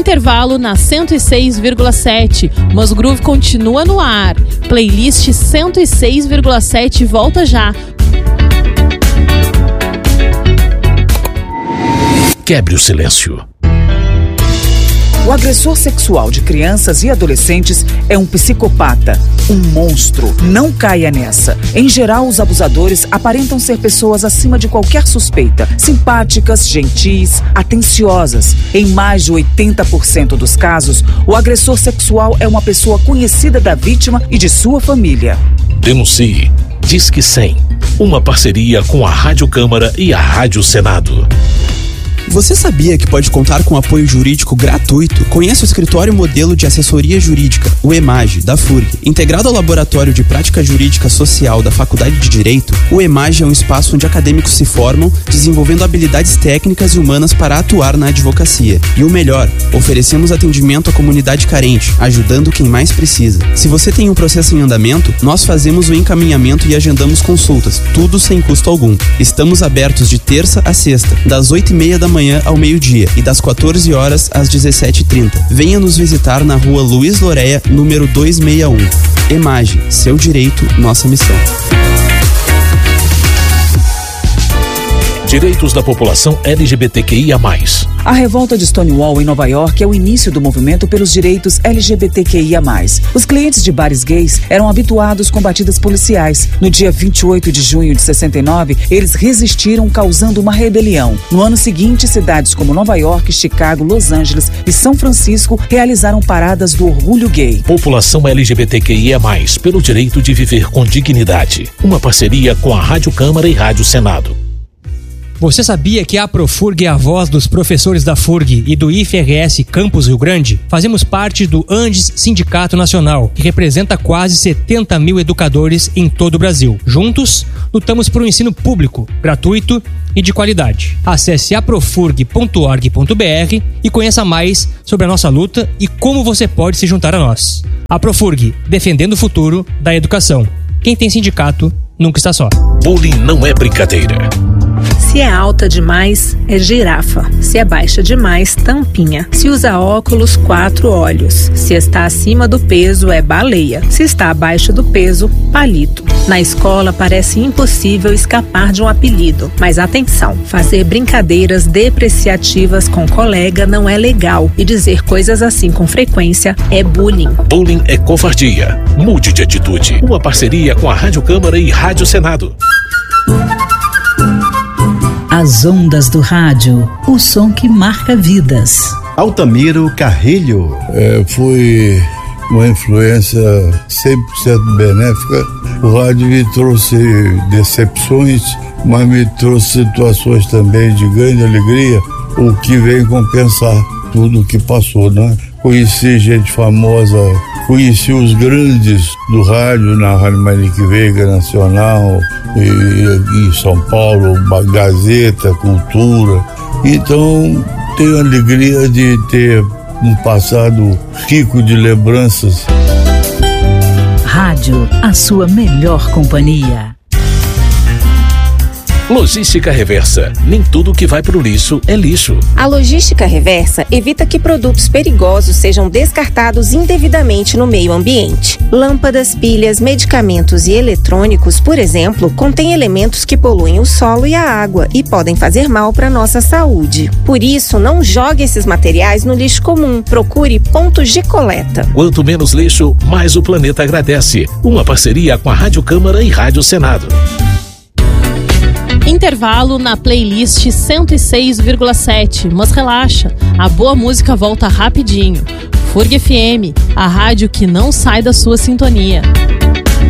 Intervalo na 106,7. Mosgroove continua no ar. Playlist 106,7 volta já. Quebre o silêncio. O agressor sexual de crianças e adolescentes é um psicopata, um monstro. Não caia nessa. Em geral, os abusadores aparentam ser pessoas acima de qualquer suspeita. Simpáticas, gentis, atenciosas. Em mais de 80% dos casos, o agressor sexual é uma pessoa conhecida da vítima e de sua família. Denuncie. Disque 100. Uma parceria com a Rádio Câmara e a Rádio Senado. Você sabia que pode contar com apoio jurídico gratuito? Conheça o Escritório Modelo de Assessoria Jurídica, o EMAGE, da FURG. Integrado ao Laboratório de Prática Jurídica Social da Faculdade de Direito, o EMAGE é um espaço onde acadêmicos se formam, desenvolvendo habilidades técnicas e humanas para atuar na advocacia. E o melhor, oferecemos atendimento à comunidade carente, ajudando quem mais precisa. Se você tem um processo em andamento, nós fazemos o encaminhamento e agendamos consultas, tudo sem custo algum. Estamos abertos de terça a sexta, das 8h30 da manhã ao meio-dia e das 14 horas às 17h30. Venha nos visitar na rua Luiz Loreia, número 261. EMAGE, seu direito, nossa missão. Direitos da população LGBTQIA+. A revolta de Stonewall em Nova York é o início do movimento pelos direitos LGBTQIA+. Os clientes de bares gays eram habituados com batidas policiais. No dia 28 de junho de 69, eles resistiram, causando uma rebelião. No ano seguinte, cidades como Nova York, Chicago, Los Angeles e São Francisco realizaram paradas do orgulho gay. População LGBTQIA+, pelo direito de viver com dignidade. Uma parceria com a Rádio Câmara e Rádio Senado. Você sabia que a Profurg é a voz dos professores da FURG e do IFRS Campus Rio Grande? Fazemos parte do Andes Sindicato Nacional, que representa quase 70 mil educadores em todo o Brasil. Juntos, lutamos por um ensino público, gratuito e de qualidade. Acesse aprofurg.org.br e conheça mais sobre a nossa luta e como você pode se juntar a nós. A Profurg, defendendo o futuro da educação. Quem tem sindicato, nunca está só. Bullying não é brincadeira. Se é alta demais, é girafa. Se é baixa demais, tampinha. Se usa óculos, 4 olhos. Se está acima do peso, é baleia. Se está abaixo do peso, palito. Na escola parece impossível escapar de um apelido. Mas atenção, fazer brincadeiras depreciativas com colega não é legal. E dizer coisas assim com frequência é bullying. Bullying é covardia. Mude de atitude. Uma parceria com a Rádio Câmara e Rádio Senado. As ondas do rádio, o som que marca vidas. Altamiro Carrilho. Foi uma influência 100% benéfica. O rádio me trouxe decepções, mas me trouxe situações também de grande alegria, o que vem compensar tudo o que passou, né? Conheci gente famosa, conheci os grandes do rádio, na Rádio Manique Veiga Nacional, e em São Paulo, Gazeta, Cultura. Então, tenho a alegria de ter um passado rico de lembranças. Rádio, a sua melhor companhia. Logística Reversa. Nem tudo que vai pro lixo é lixo. A Logística Reversa evita que produtos perigosos sejam descartados indevidamente no meio ambiente. Lâmpadas, pilhas, medicamentos e eletrônicos, por exemplo, contêm elementos que poluem o solo e a água e podem fazer mal para nossa saúde. Por isso, não jogue esses materiais no lixo comum. Procure pontos de coleta. Quanto menos lixo, mais o planeta agradece. Uma parceria com a Rádio Câmara e Rádio Senado. Intervalo na playlist 106,7. Mas relaxa, a boa música volta rapidinho. FURG FM, a rádio que não sai da sua sintonia.